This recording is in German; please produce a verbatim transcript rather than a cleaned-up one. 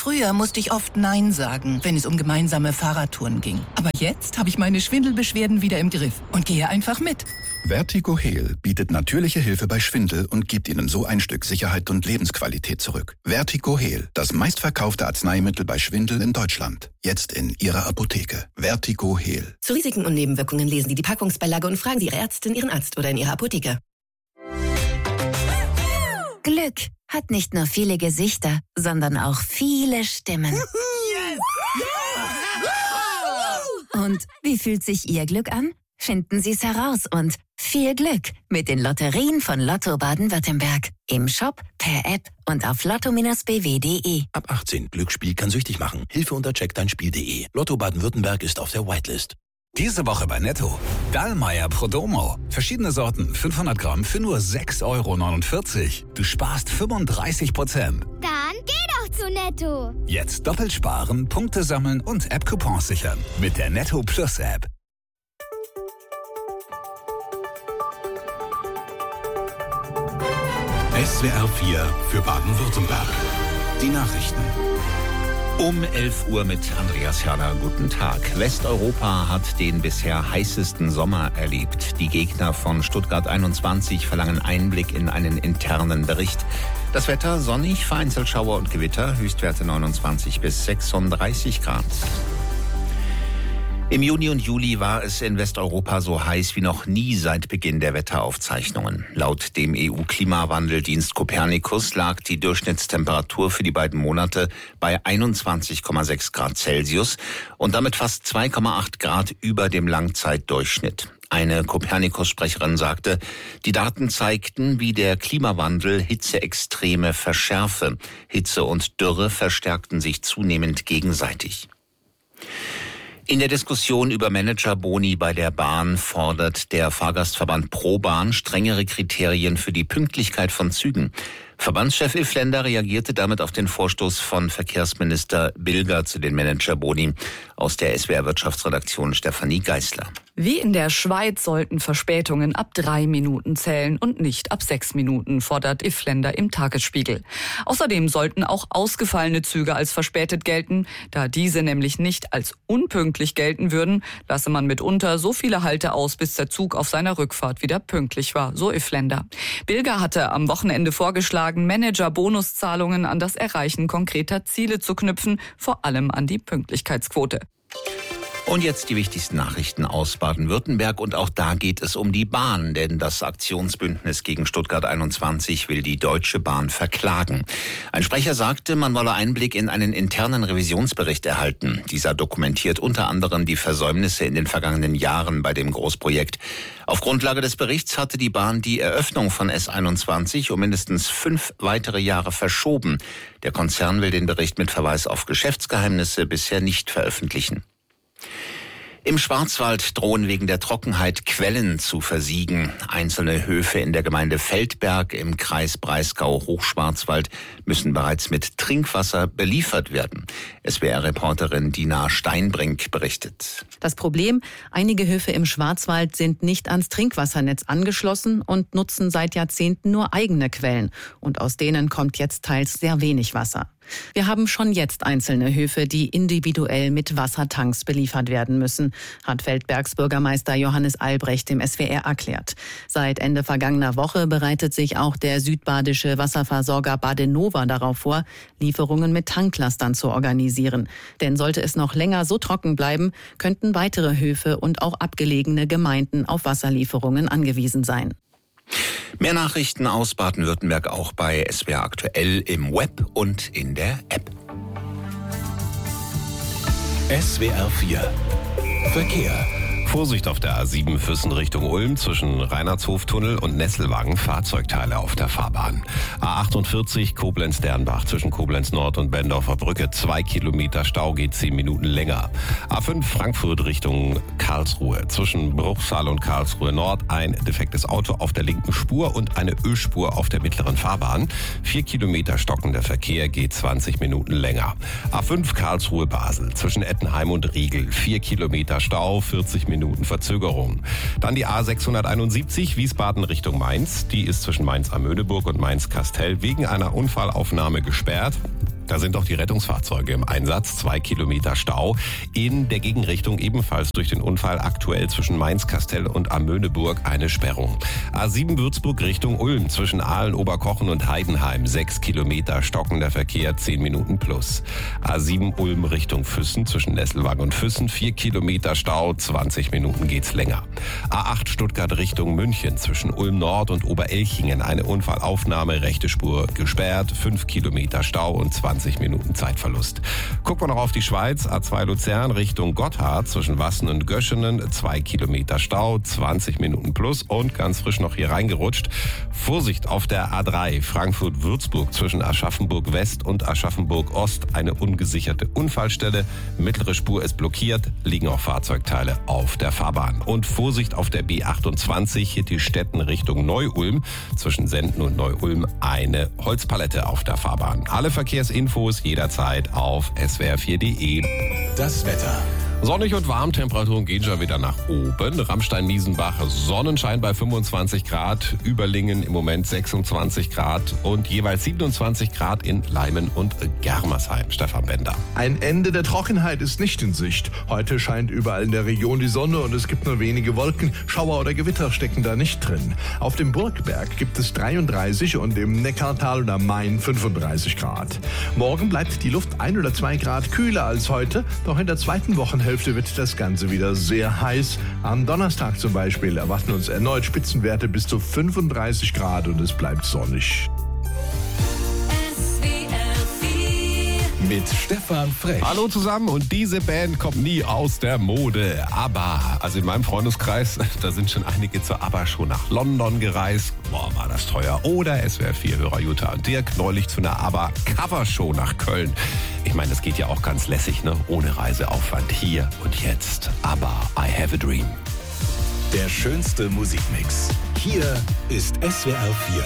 Früher musste ich oft Nein sagen, wenn es um gemeinsame Fahrradtouren ging. Aber jetzt habe ich meine Schwindelbeschwerden wieder im Griff und gehe einfach mit. Vertigo Heal bietet natürliche Hilfe bei Schwindel und gibt Ihnen so ein Stück Sicherheit und Lebensqualität zurück. Vertigo Heal, das meistverkaufte Arzneimittel bei Schwindel in Deutschland. Jetzt in Ihrer Apotheke. Vertigo Heal. Zu Risiken und Nebenwirkungen lesen Sie die Packungsbeilage und fragen Sie Ihre Ärztin, Ihren Arzt oder in Ihrer Apotheke. Glück hat nicht nur viele Gesichter, sondern auch viele Stimmen. Und wie fühlt sich Ihr Glück an? Finden Sie es heraus und viel Glück mit den Lotterien von Lotto Baden-Württemberg. Im Shop, per App und auf lotto Bindestrich b w punkt de. Ab achtzehn. Glücksspiel kann süchtig machen. Hilfe unter check dein Spiel punkt de. Lotto Baden-Württemberg ist auf der Whitelist. Diese Woche bei Netto. Dallmayr Prodomo. Verschiedene Sorten, fünfhundert Gramm für nur sechs Euro neunundvierzig. Du sparst fünfunddreißig Prozent. Dann geh doch zu Netto. Jetzt doppelt sparen, Punkte sammeln und App-Coupons sichern. Mit der Netto Plus App. S W R vier für Baden-Württemberg. Die Nachrichten. Um elf Uhr mit Andreas Herner. Guten Tag. Westeuropa hat den bisher heißesten Sommer erlebt. Die Gegner von Stuttgart einundzwanzig verlangen Einblick in einen internen Bericht. Das Wetter sonnig, vereinzelt Schauer und Gewitter, Höchstwerte neunundzwanzig bis sechsunddreißig Grad. Im Juni und Juli war es in Westeuropa so heiß wie noch nie seit Beginn der Wetteraufzeichnungen. Laut dem E U-Klimawandeldienst Copernicus lag die Durchschnittstemperatur für die beiden Monate bei einundzwanzig Komma sechs Grad Celsius und damit fast zwei Komma acht Grad über dem Langzeitdurchschnitt. Eine Copernicus-Sprecherin sagte, die Daten zeigten, wie der Klimawandel Hitzeextreme verschärfe. Hitze und Dürre verstärkten sich zunehmend gegenseitig. In der Diskussion über Managerboni bei der Bahn fordert der Fahrgastverband ProBahn strengere Kriterien für die Pünktlichkeit von Zügen. Verbandschef Iffländer reagierte damit auf den Vorstoß von Verkehrsminister Bilger zu den Managerboni. Aus der S W R-Wirtschaftsredaktion Stefanie Geißler. Wie in der Schweiz sollten Verspätungen ab drei Minuten zählen und nicht ab sechs Minuten, fordert Iffländer im Tagesspiegel. Außerdem sollten auch ausgefallene Züge als verspätet gelten. Da diese nämlich nicht als unpünktlich gelten würden, lasse man mitunter so viele Halte aus, bis der Zug auf seiner Rückfahrt wieder pünktlich war, so Iffländer. Bilger hatte am Wochenende vorgeschlagen, Manager-Bonuszahlungen an das Erreichen konkreter Ziele zu knüpfen, vor allem an die Pünktlichkeitsquote. Und jetzt die wichtigsten Nachrichten aus Baden-Württemberg. Und auch da geht es um die Bahn, denn das Aktionsbündnis gegen Stuttgart einundzwanzig will die Deutsche Bahn verklagen. Ein Sprecher sagte, man wolle Einblick in einen internen Revisionsbericht erhalten. Dieser dokumentiert unter anderem die Versäumnisse in den vergangenen Jahren bei dem Großprojekt. Auf Grundlage des Berichts hatte die Bahn die Eröffnung von S einundzwanzig um mindestens fünf weitere Jahre verschoben. Der Konzern will den Bericht mit Verweis auf Geschäftsgeheimnisse bisher nicht veröffentlichen. Im Schwarzwald drohen wegen der Trockenheit Quellen zu versiegen. Einzelne Höfe in der Gemeinde Feldberg im Kreis Breisgau-Hochschwarzwald müssen bereits mit Trinkwasser beliefert werden. S W R-Reporterin Dina Steinbrink berichtet. Das Problem, einige Höfe im Schwarzwald sind nicht ans Trinkwassernetz angeschlossen und nutzen seit Jahrzehnten nur eigene Quellen. Und aus denen kommt jetzt teils sehr wenig Wasser. Wir haben schon jetzt einzelne Höfe, die individuell mit Wassertanks beliefert werden müssen, hat Feldbergs Bürgermeister Johannes Albrecht dem S W R erklärt. Seit Ende vergangener Woche bereitet sich auch der südbadische Wasserversorger Badenova darauf vor, Lieferungen mit Tanklastern zu organisieren. Denn sollte es noch länger so trocken bleiben, könnten weitere Höfe und auch abgelegene Gemeinden auf Wasserlieferungen angewiesen sein. Mehr Nachrichten aus Baden-Württemberg auch bei S W R Aktuell im Web und in der App. S W R vier Verkehr. Vorsicht auf der A sieben Füssen Richtung Ulm zwischen Reinhardshof-Tunnel und Nesselwagen, Fahrzeugteile auf der Fahrbahn. A achtundvierzig Koblenz-Dernbach zwischen Koblenz Nord und Bendorfer Brücke, zwei Kilometer Stau, geht zehn Minuten länger. A fünf Frankfurt Richtung Karlsruhe zwischen Bruchsal und Karlsruhe Nord, ein defektes Auto auf der linken Spur und eine Ölspur auf der mittleren Fahrbahn. Vier Kilometer stockender Verkehr, geht zwanzig Minuten länger. A fünf Karlsruhe Basel zwischen Ettenheim und Riegel, vier Kilometer Stau, vierzig Minuten Verzögerung. Dann die A sechshunderteinundsiebzig Wiesbaden Richtung Mainz. Die ist zwischen Mainz am Möhneburg und Mainz-Kastell wegen einer Unfallaufnahme gesperrt. Da sind auch die Rettungsfahrzeuge im Einsatz. Zwei Kilometer Stau. In der Gegenrichtung ebenfalls durch den Unfall aktuell zwischen Mainz-Kastel und Amöneburg eine Sperrung. A sieben Würzburg Richtung Ulm zwischen Aalen, Oberkochen und Heidenheim. Sechs Kilometer stockender Verkehr, zehn Minuten plus. A sieben Ulm Richtung Füssen zwischen Nesselwang und Füssen. Vier Kilometer Stau, zwanzig Minuten geht's länger. A acht Stuttgart Richtung München zwischen Ulm Nord und Oberelchingen. Eine Unfallaufnahme, rechte Spur gesperrt. Fünf Kilometer Stau und zwanzig Minuten Zeitverlust. Gucken wir noch auf die Schweiz. A zwei Luzern Richtung Gotthard zwischen Wassen und Göschenen. Zwei Kilometer Stau, zwanzig Minuten plus und ganz frisch noch hier reingerutscht. Vorsicht auf der A drei Frankfurt-Würzburg zwischen Aschaffenburg West und Aschaffenburg Ost. Eine ungesicherte Unfallstelle. Mittlere Spur ist blockiert, liegen auch Fahrzeugteile auf der Fahrbahn. Und Vorsicht auf der B achtundzwanzig Hittistetten Richtung Neu-Ulm. Zwischen Senden und Neu-Ulm eine Holzpalette auf der Fahrbahn. Alle Verkehrsinfos jederzeit auf S W R vier punkt de. Das Wetter. Sonnig und warm, Temperaturen gehen schon wieder nach oben. Ramstein-Miesenbach, Sonnenschein bei fünfundzwanzig Grad, Überlingen im Moment sechsundzwanzig Grad und jeweils siebenundzwanzig Grad in Leimen und Germersheim. Stefan Bender. Ein Ende der Trockenheit ist nicht in Sicht. Heute scheint überall in der Region die Sonne und es gibt nur wenige Wolken. Schauer oder Gewitter stecken da nicht drin. Auf dem Burgberg gibt es dreiunddreißig und im Neckartal und am Main fünfunddreißig Grad. Morgen bleibt die Luft ein oder zwei Grad kühler als heute, doch in der zweiten Wochenhälfte wird das Ganze wieder sehr heiß. Am Donnerstag zum Beispiel erwarten uns erneut Spitzenwerte bis zu fünfunddreißig Grad und es bleibt sonnig. Mit Stefan Frech. Hallo zusammen, und diese Band kommt nie aus der Mode. ABBA, also in meinem Freundeskreis, da sind schon einige zur ABBA schon nach London gereist. Boah, war das teuer. Oder S W R vier Hörer Jutta und Dirk neulich zu einer ABBA-Covershow nach Köln. Ich meine, das geht ja auch ganz lässig, ne? Ohne Reiseaufwand. Hier und jetzt ABBA, I Have a Dream. Der schönste Musikmix. Hier ist S W R vier.